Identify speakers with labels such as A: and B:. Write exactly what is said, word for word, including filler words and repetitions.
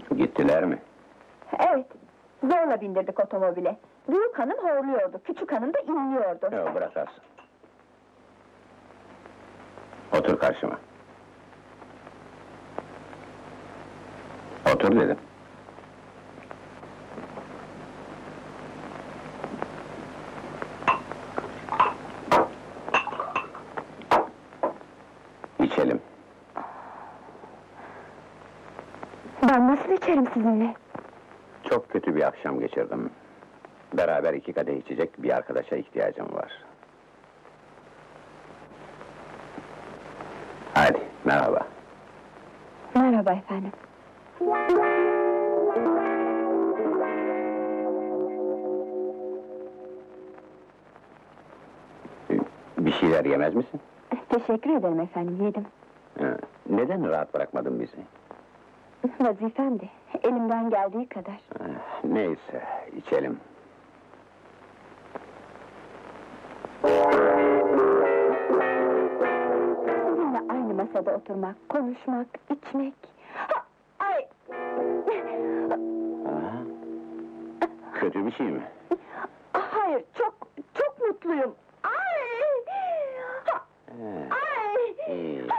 A: Gittiler mi?
B: Evet, zorla bindirdik otomobile. Büyük hanım horluyordu, küçük hanım da inliyordu.
A: Yok, bırakarsın. Otur karşıma. Otur dedim. İçelim.
B: Ben nasıl içerim sizinle?
A: Çok kötü bir akşam geçirdim. Beraber iki kadeh içecek bir arkadaşa ihtiyacım var. Hadi, merhaba.
B: Merhaba efendim.
A: Bir şeyler yemez misin?
B: Teşekkür ederim efendim, yedim.
A: Ha, neden rahat bırakmadın bizi?
B: Vazifemdi, elimden geldiği kadar.
A: Ha, neyse, içelim.
B: Sizinle aynı masada oturmak, konuşmak, içmek... Ha, ay!
A: Ha? Kötü bir şey mi?
B: Hayır, çok, çok mutluyum. Ay! Ha,
A: He,
B: ay!
A: iyi.